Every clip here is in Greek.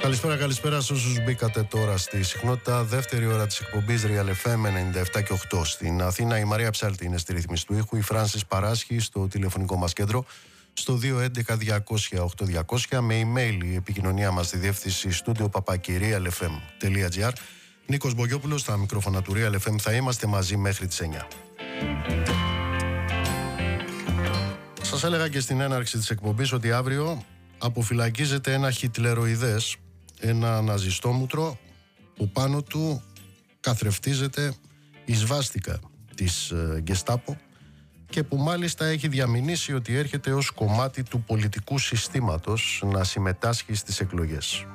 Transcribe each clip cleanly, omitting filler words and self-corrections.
Καλησπέρα σε όσους μπήκατε τώρα στη συχνότητα. Δεύτερη ώρα της εκπομπής Real FM 97 και 8 στην Αθήνα. Η Μαρία Ψάλτη είναι στη ρύθμιση του ήχου. Η Φράνσις Παράσχη στο τηλεφωνικό μας κέντρο στο 211-200-8200. Με email η επικοινωνία μας στη διεύθυνση studio@realfm.gr. Νίκος Μπογιόπουλος στα μικρόφωνα του Real FM. Θα είμαστε μαζί μέχρι τις 9. Σας έλεγα και στην έναρξη της εκπομπής ότι αύριο αποφυλακίζεται ένα χιτλεροειδές, ένα ναζιστόμουτρο που πάνω του καθρεφτίζεται η σβάστικα της Γκεστάπο και που μάλιστα έχει διαμηνήσει ότι έρχεται ως κομμάτι του πολιτικού συστήματος να συμμετάσχει στις εκλογές.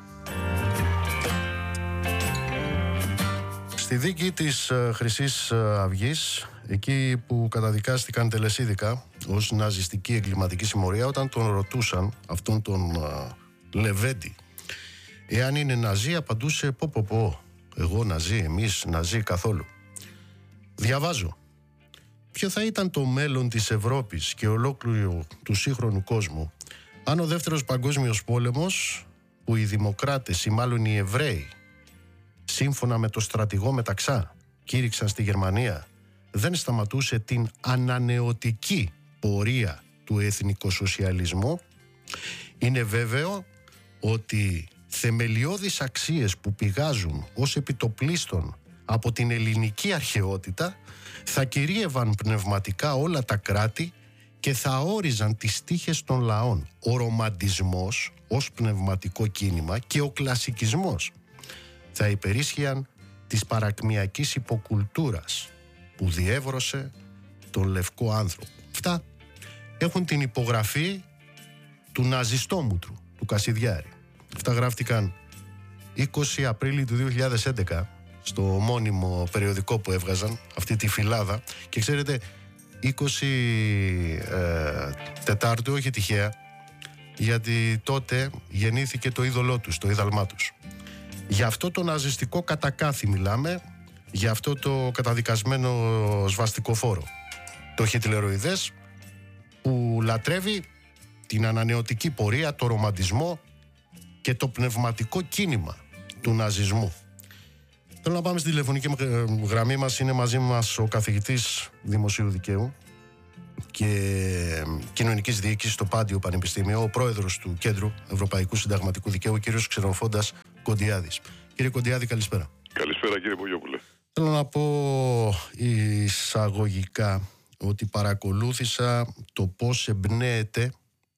Στη δίκη της Χρυσής Αυγής, εκεί που καταδικάστηκαν τελεσίδικα ως ναζιστική εγκληματική συμμορία, όταν τον ρωτούσαν αυτόν τον Λεβέντη εάν είναι ναζί, απαντούσε πω, εγώ ναζί, εμείς ναζί, καθόλου. Διαβάζω: ποιο θα ήταν το μέλλον της Ευρώπης και ολόκληρου του σύγχρονου κόσμου αν ο δεύτερος παγκόσμιος πόλεμος, που οι δημοκράτες ή μάλλον οι Εβραίοι σύμφωνα με το στρατηγό Μεταξά κήρυξαν στη Γερμανία, δεν σταματούσε την ανανεωτική πορεία του εθνικοσοσιαλισμού? Είναι βέβαιο ότι θεμελιώδεις αξίες που πηγάζουν ως επιτοπλίστων από την ελληνική αρχαιότητα θα κυρίευαν πνευματικά όλα τα κράτη και θα όριζαν τις τύχες των λαών. Ο ρομαντισμός ως πνευματικό κίνημα και ο κλασικισμός θα υπερίσχυαν της παρακμιακής υποκουλτούρας που διέβρωσε τον λευκό άνθρωπο. Αυτά έχουν την υπογραφή του ναζιστόμουτρου, του Κασιδιάρη. Αυτά γράφτηκαν 20 Απρίλη του 2011 στο μόνιμο περιοδικό που έβγαζαν, αυτή τη φυλάδα. Και ξέρετε, 20 Τετάρτου, όχι τυχαία, γιατί τότε γεννήθηκε το είδωλό τους, το είδαλμά τους. Για αυτό το ναζιστικό κατακάθι μιλάμε, για αυτό το καταδικασμένο σβαστικοφόρο, το χιτλεροειδές που λατρεύει την ανανεωτική πορεία, το ρομαντισμό και το πνευματικό κίνημα του ναζισμού. Θέλω να πάμε στη τηλεφωνική γραμμή μας. Είναι μαζί μας ο καθηγητής Δημοσίου Δικαίου και Κοινωνικής Διοίκησης στο Πάντιο Πανεπιστήμιο, ο πρόεδρος του Κέντρου Ευρωπαϊκού Συνταγματικού Δικαίου, ο κύριος Ξενοφόντας Κοντιάδης. Κύριε Κοντιάδη, καλησπέρα. Καλησπέρα, κύριε Μπογιόπουλε. Θέλω να πω εισαγωγικά ότι παρακολούθησα το πώς εμπνέεται,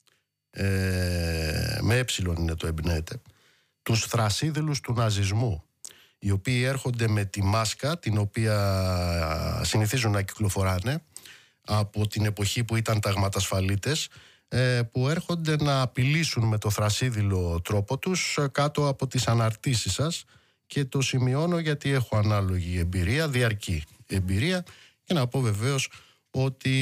με έψιλον είναι το εμπνέεται, τους θρασίδηλους του ναζισμού, οι οποίοι έρχονται με τη μάσκα την οποία συνηθίζουν να κυκλοφοράνε από την εποχή που ήταν ταγματασφαλίτες, που έρχονται να απειλήσουν με το θρασίδηλο τρόπο τους κάτω από τις αναρτήσεις σας, και το σημειώνω γιατί έχω ανάλογη εμπειρία, διαρκή εμπειρία, και να πω βεβαίως ότι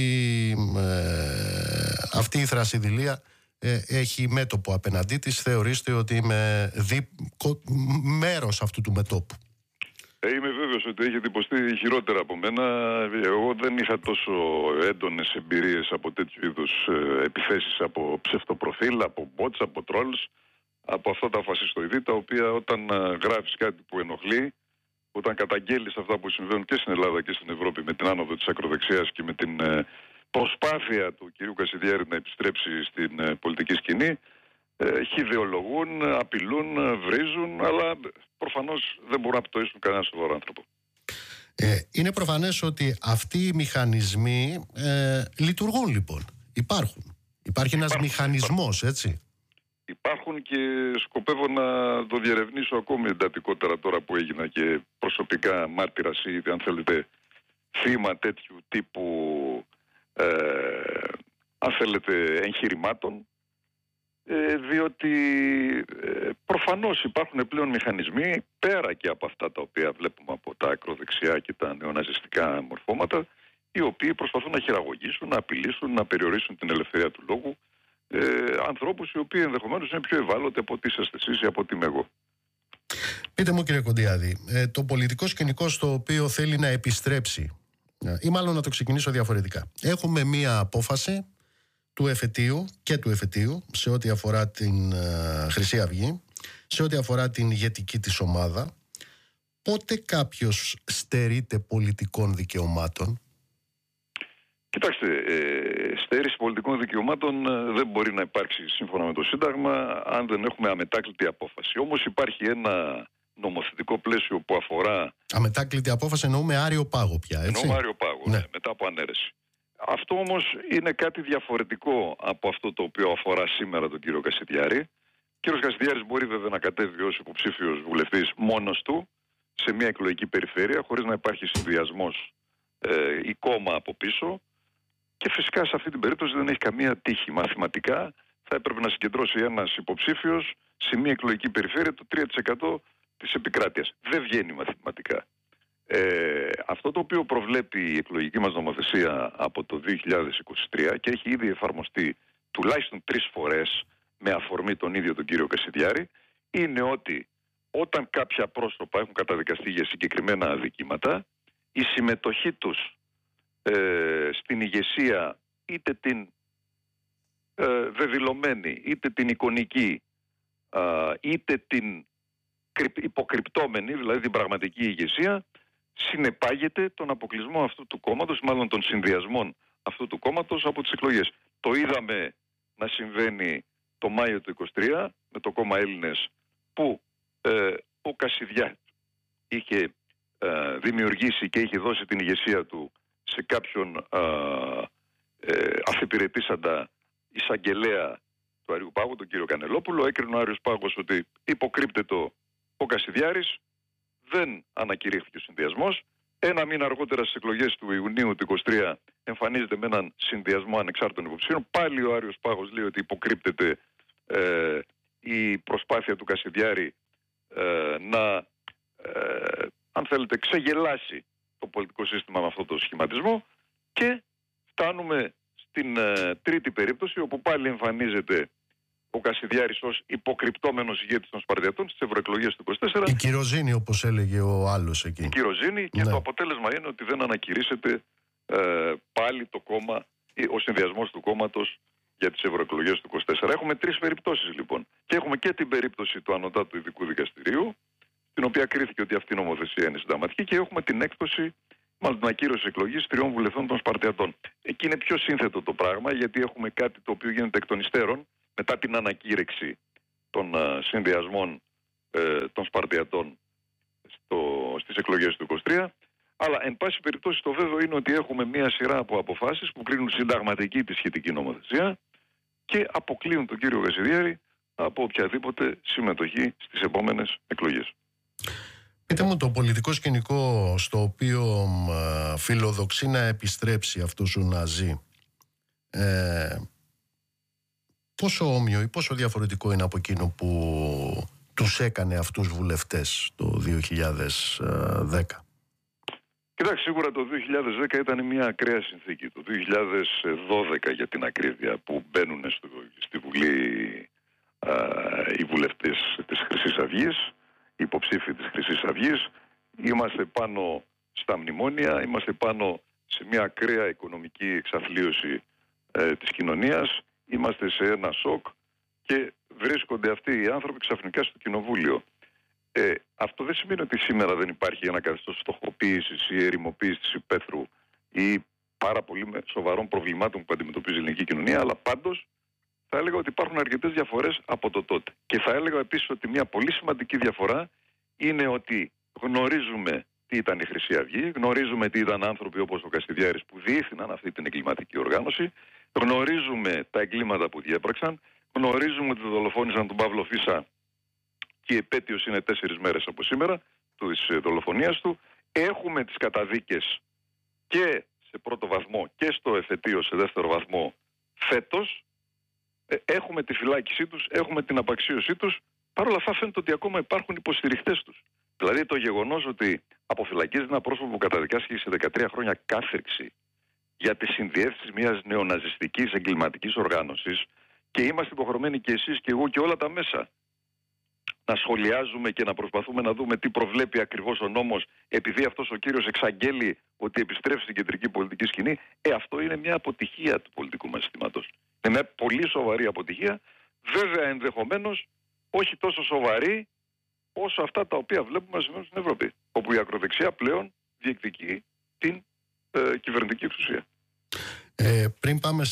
αυτή η θρασιδηλία έχει μέτωπο απέναντί της. Θεωρήστε ότι είμαι μέρος αυτού του μετώπου? Είμαι βέβαιος ότι έχετε υποστεί χειρότερα από μένα. Εγώ δεν είχα τόσο έντονες εμπειρίες από τέτοιου είδους επιθέσεις, από ψευτοπροφίλ, από bots, από trolls, από αυτά τα φασιστοειδή, τα οποία όταν γράφεις κάτι που ενοχλεί, όταν καταγγέλεις αυτά που συμβαίνουν και στην Ελλάδα και στην Ευρώπη με την άνοδο της ακροδεξιάς και με την προσπάθεια του κυρίου Κασιδιάρη να επιστρέψει στην πολιτική σκηνή, χυδεολογούν, απειλούν, βρίζουν, αλλά προφανώς δεν μπορούν να πτωίσουν κανένα σοβαρό άνθρωπο. Είναι προφανές ότι αυτοί οι μηχανισμοί λειτουργούν, λοιπόν. Υπάρχει ένας μηχανισμός, έτσι. Υπάρχουν και σκοπεύω να το διερευνήσω ακόμη εντατικότερα τώρα που έγινα και προσωπικά μάρτυρας ή, αν θέλετε, θύμα τέτοιου τύπου αν θέλετε εγχειρημάτων, διότι προφανώς υπάρχουν πλέον μηχανισμοί πέρα και από αυτά τα οποία βλέπουμε από τα ακροδεξιά και τα νεοναζιστικά μορφώματα, οι οποίοι προσπαθούν να χειραγωγήσουν, να απειλήσουν, να περιορίσουν την ελευθερία του λόγου ανθρώπους οι οποίοι ενδεχομένως είναι πιο ευάλωτοι από ό,τι είσαστε εσείς ή από ό,τι είμαι εγώ. Πείτε μου, κύριε Κοντιάδη, το πολιτικό σκηνικό στο οποίο θέλει να επιστρέψει, ή μάλλον να το ξεκινήσω διαφορετικά. Έχουμε μία απόφαση του εφετείου και του εφετείου σε ό,τι αφορά την Χρυσή Αυγή, σε ό,τι αφορά την ηγετική της ομάδα. Πότε κάποιος στερείται πολιτικών δικαιωμάτων? Κοιτάξτε, στέρηση πολιτικών δικαιωμάτων δεν μπορεί να υπάρξει σύμφωνα με το Σύνταγμα αν δεν έχουμε αμετάκλητη απόφαση. Όμως υπάρχει ένα νομοθετικό πλαίσιο που αφορά... Αμετάκλητη απόφαση εννοούμε άριο πάγο πια, έτσι? Εννοούμε άριο πάγο, ναι, μετά από ανέρεση. Αυτό όμως είναι κάτι διαφορετικό από αυτό το οποίο αφορά σήμερα τον κύριο Κασιδιάρη. Ο κύριος Κασιδιάρης μπορεί βέβαια να κατέβει ως υποψήφιος βουλευτής μόνος του σε μια εκλογική περιφέρεια, χωρίς να υπάρχει συνδυασμός ή κόμμα από πίσω. Και φυσικά σε αυτή την περίπτωση δεν έχει καμία τύχη. Μαθηματικά θα έπρεπε να συγκεντρώσει ένας υποψήφιος σε μια εκλογική περιφέρεια το 3% της επικράτειας. Δεν βγαίνει μαθηματικά. Αυτό το οποίο προβλέπει η εκλογική μας νομοθεσία από το 2023 και έχει ήδη εφαρμοστεί τουλάχιστον 3 φορές με αφορμή τον ίδιο τον κύριο Κασιδιάρη, είναι ότι όταν κάποια πρόσωπα έχουν καταδικαστεί για συγκεκριμένα αδικήματα, η συμμετοχή τους στην ηγεσία, είτε την δεδηλωμένη, είτε την εικονική, είτε την υποκρυπτόμενη, δηλαδή την πραγματική ηγεσία, συνεπάγεται τον αποκλεισμό αυτού του κόμματος, μάλλον των συνδυασμών αυτού του κόμματος από τις εκλογές. Το είδαμε να συμβαίνει το Μάιο του 2023 με το κόμμα Έλληνες, που ο Κασιδιάρης είχε δημιουργήσει και είχε δώσει την ηγεσία του σε κάποιον αφιπηρετήσαντα εισαγγελέα του Αριού Πάγου, τον κύριο Κανελόπουλο. Έκρινε ο Άριος Πάγος ότι υποκρύπτεται ο Κασιδιάρης, δεν ανακηρύχθηκε ο συνδυασμός. Ένα μήνα αργότερα στις εκλογές του Ιουνίου του 2023 εμφανίζεται με έναν συνδυασμό ανεξάρτητων υποψηφίων. Πάλι ο Άριος Πάγος λέει ότι υποκρύπτεται η προσπάθεια του Κασιδιάρη να, αν θέλετε, ξεγελάσει το πολιτικό σύστημα με αυτό το σχηματισμό, και φτάνουμε στην τρίτη περίπτωση, όπου πάλι εμφανίζεται ο Κασιδιάρης ως υποκρυπτόμενος ηγέτης των Σπαρτιατών στις ευρωεκλογές του 2024. Η κυροζήνη, όπως έλεγε ο άλλος εκεί. Η κυροζήνη, και το αποτέλεσμα είναι ότι δεν ανακηρύσσεται πάλι το κόμμα, ο συνδυασμός του κόμματος για τις ευρωεκλογές του 2024. Έχουμε 3 περιπτώσεις λοιπόν. Και έχουμε και την περίπτωση του Ανωτάτου Ειδικού Δικαστηρίου, την οποία κρίθηκε ότι αυτή η νομοθεσία είναι συνταγματική, και έχουμε την έκπτωση, μάλλον την ακύρωση εκλογής 3 βουλευτών των Σπαρτιατών. Εκεί είναι πιο σύνθετο το πράγμα, γιατί έχουμε κάτι το οποίο γίνεται εκ των υστέρων, μετά την ανακήρυξη των συνδυασμών των Σπαρτιατών στις εκλογές του 2023. Αλλά, εν πάση περιπτώσει, το βέβαιο είναι ότι έχουμε μία σειρά από αποφάσεις που κρίνουν συνταγματική τη σχετική νομοθεσία και αποκλείουν τον κύριο Κασιδιάρη από οποιαδήποτε συμμετοχή στις επόμενες εκλογές. Πείτε μου, το πολιτικό σκηνικό στο οποίο φιλοδοξεί να επιστρέψει αυτός ο Ναζί, πόσο όμοιο ή πόσο διαφορετικό είναι από εκείνο που τους έκανε αυτούς βουλευτές το 2010? Κοιτάξτε, σίγουρα το 2010 ήταν μια ακραία συνθήκη. Το 2012, για την ακρίβεια, που μπαίνουν στη Βουλή οι βουλευτές της Χρυσής Αυγής, οι υποψήφοι της Χρυσής Αυγής, είμαστε πάνω στα μνημόνια, είμαστε πάνω σε μια ακραία οικονομική εξαθλίωση της κοινωνίας, είμαστε σε ένα σοκ και βρίσκονται αυτοί οι άνθρωποι ξαφνικά στο κοινοβούλιο. Αυτό δεν σημαίνει ότι σήμερα δεν υπάρχει ένα καθεστώς φτωχοποίησης ή ερημοποίησης της υπαίθρου ή πάρα πολύ σοβαρών προβλημάτων που αντιμετωπίζει η ελληνική κοινωνία, αλλά πάντως θα έλεγα ότι υπάρχουν αρκετές διαφορές από το τότε. Και θα έλεγα επίσης ότι μια πολύ σημαντική διαφορά είναι ότι γνωρίζουμε τι ήταν η Χρυσή Αυγή, γνωρίζουμε τι ήταν άνθρωποι όπως ο Κασιδιάρης που διεύθυναν αυτή την εγκληματική οργάνωση, γνωρίζουμε τα εγκλήματα που διέπραξαν, γνωρίζουμε ότι δολοφόνησαν τον Παύλο Φίσα και η επέτειος είναι 4 μέρες από σήμερα της δολοφονίας του. Έχουμε τις καταδίκες και σε πρώτο βαθμό και στο εφετείο σε δεύτερο βαθμό φέτος. Έχουμε τη φυλάκισή τους, έχουμε την απαξίωσή τους. Παρ' όλα αυτά φαίνεται ότι ακόμα υπάρχουν υποστηριχτές τους. Δηλαδή το γεγονός ότι αποφυλακίζεται ένα πρόσωπο που καταδικάστηκε σε 13 χρόνια κάθριξη για τις συνδιεύσεις μιας νεοναζιστικής εγκληματικής οργάνωσης, και είμαστε υποχρεωμένοι και εσείς και εγώ και όλα τα μέσα να σχολιάζουμε και να προσπαθούμε να δούμε τι προβλέπει ακριβώς ο νόμος, επειδή αυτός ο κύριος εξαγγέλει ότι επιστρέφει στην κεντρική πολιτική σκηνή. Αυτό είναι μια αποτυχία του πολιτικού μας συστήματος. Είναι μια πολύ σοβαρή αποτυχία. Βέβαια, ενδεχομένως όχι τόσο σοβαρή όσο αυτά τα οποία βλέπουμε να συμβαίνουν στην Ευρώπη, όπου η ακροδεξιά πλέον διεκδικεί την κυβερνητική εξουσία. Πριν πάμε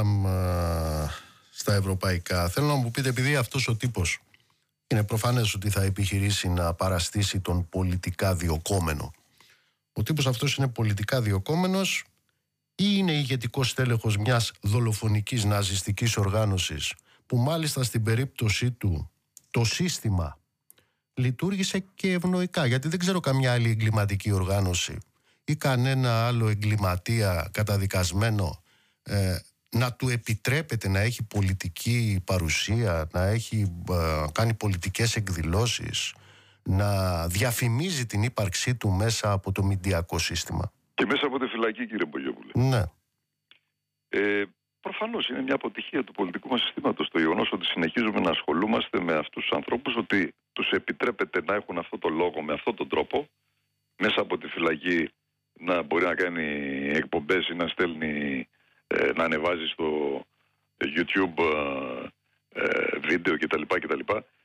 στα ευρωπαϊκά, θέλω να μου πείτε, επειδή αυτός ο τύπος είναι προφανές ότι θα επιχειρήσει να παραστήσει τον πολιτικά διοκόμενο, ο τύπος αυτός είναι πολιτικά διοκόμενος ή είναι ηγετικός τέλεχος μιας δολοφονικής ναζιστικής οργάνωσης, που μάλιστα στην περίπτωσή του το σύστημα λειτουργήσε και ευνοϊκά, γιατί δεν ξέρω καμιά άλλη εγκληματική οργάνωση ή κανένα άλλο εγκληματία καταδικασμένο να του επιτρέπεται να έχει πολιτική παρουσία, να έχει κάνει πολιτικές εκδηλώσεις, να διαφημίζει την ύπαρξή του μέσα από το μηντιακό σύστημα. Και μέσα από τη φυλακή, κύριε Μπογιόπουλε. Ναι. Προφανώς είναι μια αποτυχία του πολιτικού μας συστήματος το γεγονός ότι συνεχίζουμε να ασχολούμαστε με αυτούς τους ανθρώπους, ότι τους επιτρέπεται να έχουν αυτό το λόγο με αυτόν τον τρόπο, μέσα από τη φυλακή να μπορεί να κάνει εκπομπές ή να στέλνει, να ανεβάζει στο YouTube βίντεο κτλ.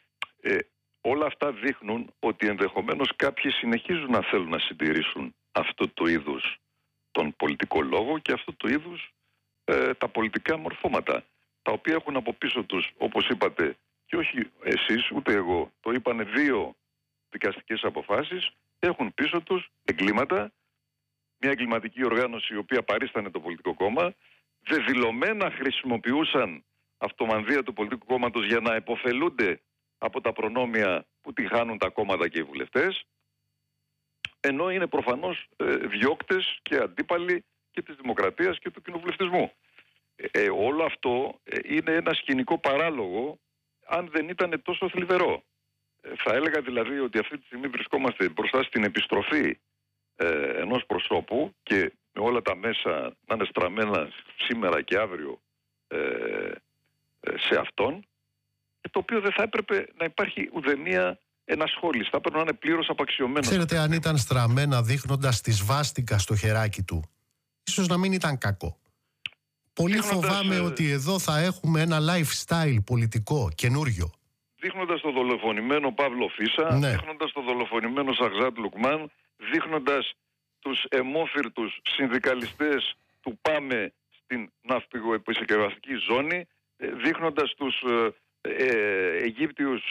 Όλα αυτά δείχνουν ότι ενδεχομένως κάποιοι συνεχίζουν να θέλουν να συντηρήσουν αυτό το είδους τον πολιτικό λόγο και αυτό το είδους τα πολιτικά μορφώματα, τα οποία έχουν από πίσω τους, όπως είπατε, και όχι εσείς ούτε εγώ, το είπανε 2 δικαστικές αποφάσεις, έχουν πίσω τους εγκλήματα, μια εγκληματική οργάνωση η οποία παρίστανε το πολιτικό κόμμα, δεδηλωμένα χρησιμοποιούσαν αυτομανδία του πολιτικού κόμματος για να επωφελούνται από τα προνόμια που τη χάνουν τα κόμματα και οι βουλευτές, ενώ είναι προφανώς διώκτες και αντίπαλοι και της δημοκρατίας και του κοινοβουλευτισμού. Όλο αυτό είναι ένα σκηνικό παράλογο, αν δεν ήταν τόσο θλιβερό. Θα έλεγα δηλαδή ότι αυτή τη στιγμή βρισκόμαστε μπροστά στην επιστροφή ενός προσώπου και με όλα τα μέσα να είναι στραμμένα σήμερα και αύριο σε αυτόν, το οποίο δεν θα έπρεπε να υπάρχει ουδέμια ενασχόληση. Θα έπρεπε να είναι πλήρως απαξιωμένο. Ξέρετε, αν ήταν στραμμένα δείχνοντας τη σβάστηκα στο χεράκι του, ίσως να μην ήταν κακό. Πολύ φοβάμαι ότι εδώ θα έχουμε ένα lifestyle πολιτικό καινούριο. Δείχνοντας το δολοφονημένο Παύλο Φίσα, ναι, δείχνοντας το δολοφονημένο Σαχζάτ Λουκμάν, δείχνοντας τους αιμόφυρτους συνδικαλιστές του ΠΑΜΕ στην ναυπηγοεπισκευαστική ζώνη, δείχνοντας τους Αιγύπτιους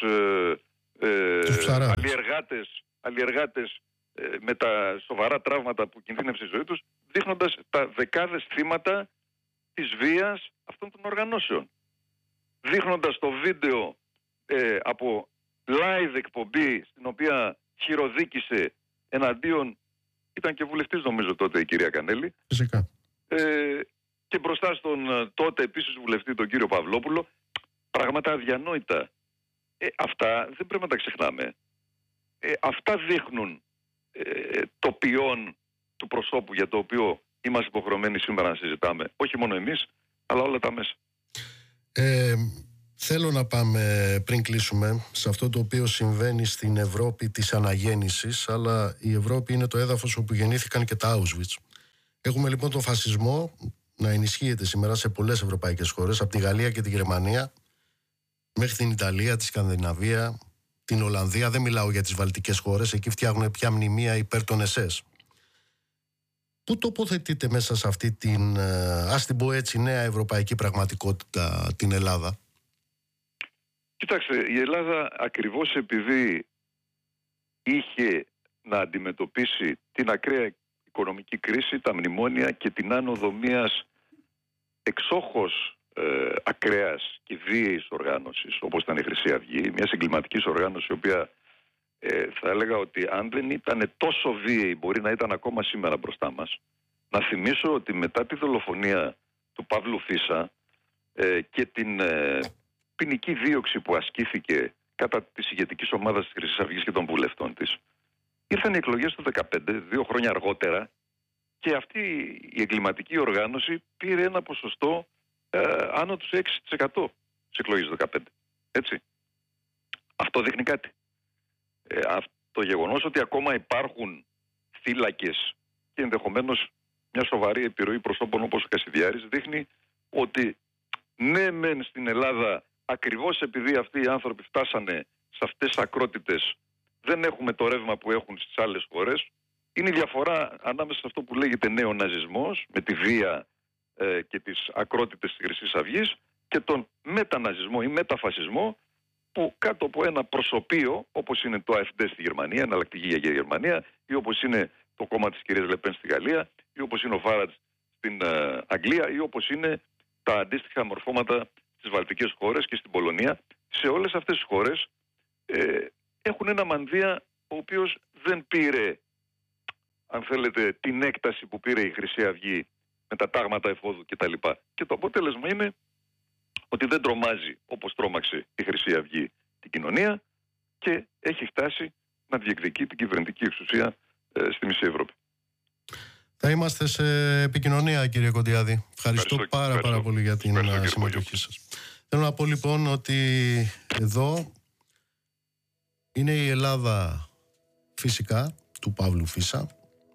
αλλιεργάτες με τα σοβαρά τραύματα που κινδύνευσε η ζωή τους, δείχνοντας τα δεκάδες θύματα της βίας αυτών των οργανώσεων. Δείχνοντας το βίντεο από live εκπομπή στην οποία χειροδίκησε εναντίον, ήταν και βουλευτής νομίζω τότε η κυρία Κανέλη, φυσικά, και μπροστά στον τότε επίσης βουλευτή τον κύριο Παυλόπουλο, πράγματα αδιανόητα. Αυτά δεν πρέπει να τα ξεχνάμε. Αυτά δείχνουν το ποιόν του προσώπου για το οποίο είμαστε υποχρεωμένοι σήμερα να συζητάμε. Όχι μόνο εμείς, αλλά όλα τα μέσα. Θέλω να πάμε, πριν κλείσουμε, σε αυτό το οποίο συμβαίνει στην Ευρώπη της αναγέννησης, αλλά η Ευρώπη είναι το έδαφος όπου γεννήθηκαν και τα Auschwitz. Έχουμε λοιπόν τον φασισμό να ενισχύεται σήμερα σε πολλές ευρωπαϊκές χώρες, από τη Γαλλία και τη Γερμανία μέχρι την Ιταλία, τη Σκανδιναβία, την Ολλανδία. Δεν μιλάω για τις βαλτικές χώρες, εκεί φτιάχνουν πια μνημεία υπέρ των ΕΣΕΣ. Πού τοποθετείτε μέσα σε αυτή την, ας την πω έτσι, νέα ευρωπαϊκή πραγματικότητα την Ελλάδα? Κοιτάξτε, η Ελλάδα ακριβώς επειδή είχε να αντιμετωπίσει την ακραία οικονομική κρίση, τα μνημόνια και την άνοδο μιας εξόχως ακραίας και βίαιης οργάνωσης, όπως ήταν η Χρυσή Αυγή, μιας εγκληματικής οργάνωσης, η οποία θα έλεγα ότι αν δεν ήταν τόσο βίαιη μπορεί να ήταν ακόμα σήμερα μπροστά μας. Να θυμίσω ότι μετά τη δολοφονία του Παύλου Φίσα και την ποινική δίωξη που ασκήθηκε κατά της ηγετικής ομάδας της Χρυσής Αυγής και των βουλευτών της, ήρθαν οι εκλογές του 2015, 2 χρόνια αργότερα, και αυτή η εγκληματική οργάνωση πήρε ένα ποσοστό άνω του 6% στις εκλογές του 2015. Έτσι. Αυτό δείχνει κάτι. Το γεγονός ότι ακόμα υπάρχουν θύλακες και ενδεχομένως μια σοβαρή επιρροή προσώπων όπως ο Κασιδιάρης δείχνει ότι ναι μεν στην Ελλάδα ακριβώς επειδή αυτοί οι άνθρωποι φτάσανε σε αυτές τις ακρότητες, δεν έχουμε το ρεύμα που έχουν στις άλλες χώρες. Είναι η διαφορά ανάμεσα σε αυτό που λέγεται νεοναζισμός, με τη βία και τις ακρότητες της Χρυσής Αυγής, και τον μεταναζισμό ή μεταφασισμό, που κάτω από ένα προσωπείο, όπως είναι το AfD στη Γερμανία, εναλλακτική για Γερμανία, ή όπως είναι το κόμμα της κυρίας Λεπέν στη Γαλλία, ή όπως είναι ο Φάρατζ στην Αγγλία, ή όπως είναι τα αντίστοιχα μορφώματα στις βαλτικές χώρες και στην Πολωνία. Σε όλες αυτές τις χώρες έχουν ένα μανδύα ο οποίος δεν πήρε, αν θέλετε, την έκταση που πήρε η Χρυσή Αυγή με τα τάγματα εφόδου κτλ. Και το αποτέλεσμα είναι ότι δεν τρομάζει όπως τρόμαξε η Χρυσή Αυγή την κοινωνία και έχει φτάσει να διεκδικεί την κυβερνητική εξουσία στη μισή Ευρώπη. Θα είμαστε σε επικοινωνία, κύριε Κοντιάδη. Ευχαριστώ πάρα πολύ για την συμμετοχή σας. Θέλω να πω λοιπόν ότι εδώ είναι η Ελλάδα φυσικά του Παύλου Φίσα.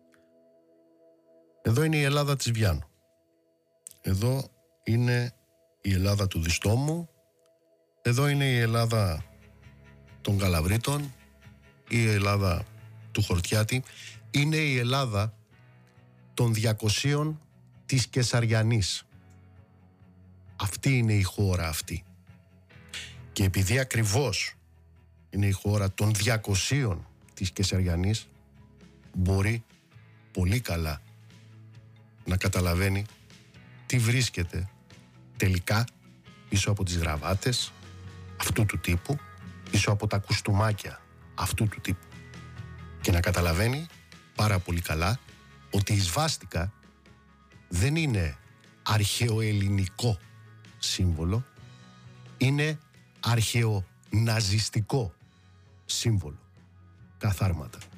Εδώ είναι η Ελλάδα της Βιάνου. Εδώ είναι η Ελλάδα του Διστόμου. Εδώ είναι η Ελλάδα των Καλαβρίτων, η Ελλάδα του Χορτιάτη. Είναι η Ελλάδα των 200 της Κεσαριανής. Αυτή είναι η χώρα αυτή. Και επειδή ακριβώς είναι η χώρα των 200 της Κεσαριανής, μπορεί πολύ καλά να καταλαβαίνει τι βρίσκεται τελικά πίσω από τις γραβάτες αυτού του τύπου, πίσω από τα κουστούμάκια αυτού του τύπου, και να καταλαβαίνει πάρα πολύ καλά ότι η σβάστικα δεν είναι αρχαιοελληνικό σύμβολο, είναι αρχαιοναζιστικό σύμβολο. Καθάρματα.